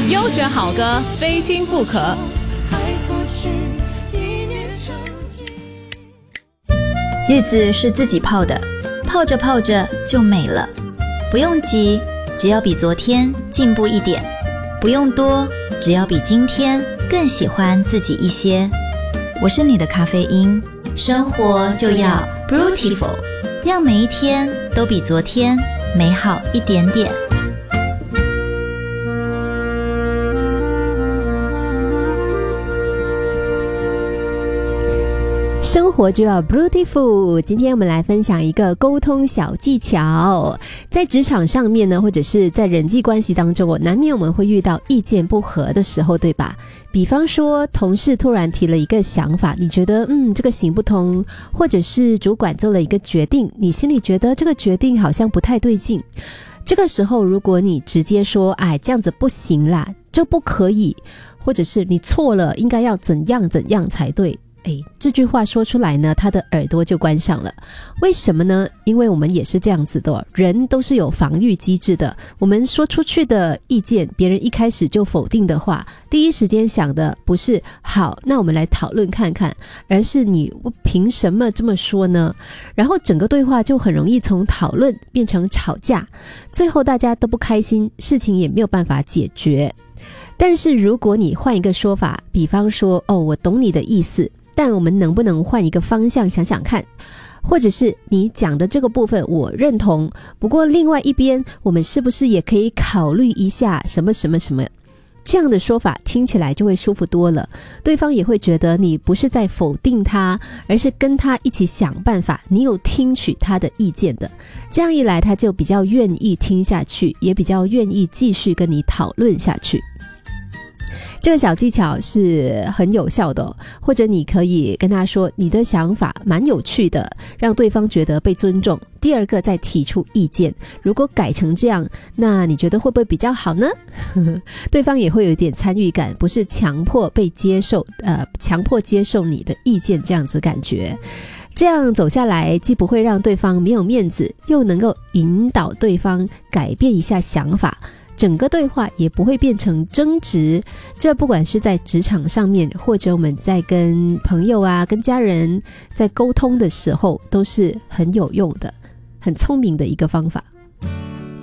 优选好歌，非听不可。 日子是自己泡的，泡着泡着就美了。不用急，只要比昨天进步一点；不用多，只要比今天更喜欢自己一些。我是你的咖啡因，生活就要 Beautiful， 让每一天都比昨天美好一点点。 生活就要 Beautiful。 今天我们来分享一个沟通小技巧。在职场上面呢，或者是在人际关系当中，难免我们会遇到意见不合的时候，对吧？比方说同事突然提了一个想法，你觉得这个行不通，或者是主管做了一个决定，你心里觉得这个决定好像不太对劲。这个时候如果你直接说这样子不行啦，这不可以，或者是你错了，应该要怎样怎样才对，这句话说出来呢，他的耳朵就关上了。为什么呢？因为我们也是这样子的，人都是有防御机制的。我们说出去的意见，别人一开始就否定的话，第一时间想的不是好，那我们来讨论看看，而是你凭什么这么说呢？然后整个对话就很容易从讨论变成吵架，最后大家都不开心，事情也没有办法解决。但是如果你换一个说法，比方说我懂你的意思，但我们能不能换一个方向想想看，或者是你讲的这个部分我认同，不过另外一边我们是不是也可以考虑一下什么什么什么，这样的说法听起来就会舒服多了，对方也会觉得你不是在否定他，而是跟他一起想办法，你有听取他的意见的。这样一来他就比较愿意听下去，也比较愿意继续跟你讨论下去。这个小技巧是很有效的或者你可以跟他说你的想法蛮有趣的，让对方觉得被尊重，第二个再提出意见，如果改成这样，那你觉得会不会比较好呢？对方也会有一点参与感，不是强迫被接受强迫接受你的意见这样子感觉。这样走下来，既不会让对方没有面子，又能够引导对方改变一下想法，整个对话也不会变成争执。这不管是在职场上面，或者我们在跟朋友跟家人在沟通的时候，都是很有用的，很聪明的一个方法。